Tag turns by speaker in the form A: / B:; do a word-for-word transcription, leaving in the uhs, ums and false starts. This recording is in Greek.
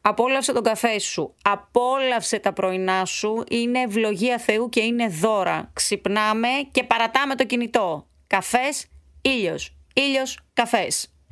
A: Απόλαυσε τον καφέ σου, απόλαυσε τα πρωινά σου, είναι ευλογία Θεού και είναι δώρα. Ξυπνάμε και παρατάμε το κινητό. Καφές, ήλιος, ήλιος, καφές.